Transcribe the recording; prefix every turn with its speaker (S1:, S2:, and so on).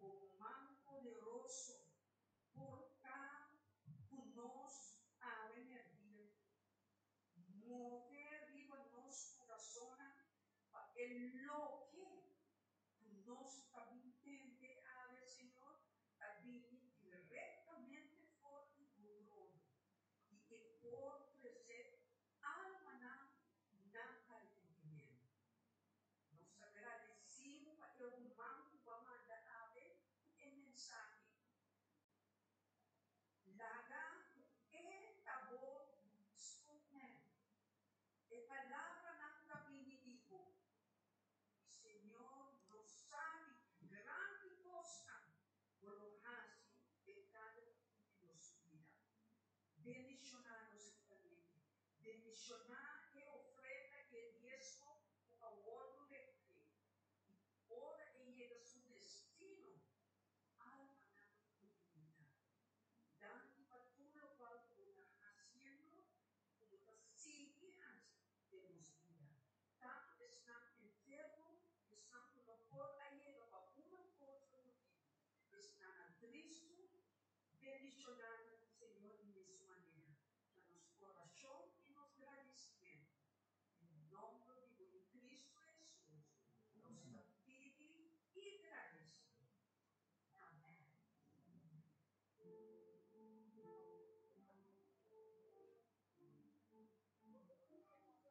S1: o man poderoso, portar conosco a energia, mover vivo nosso coração, el lo que nós também entende a Senhor, também diretamente por o trono, e que por trazer alma na entendimento. Nós agradecemos para o humano que vai mandar a ver a mensagem. Laga é tabor escutando. A palavra não está bendito. O Senhor nos sabe grande coisa por o raso de cada de nossa vida. Bendicionar-nos também. Bendicionar a oferta e diezmo ao outro de Cristo. E ora e chega seu destino, alma na comunidade. Dando para tudo o qual está fazendo, como as siglas de nossa vida. Tanto estão enfermos, estão no corpo aí, para uma coisa no dia. Estão a Cristo, bendicionando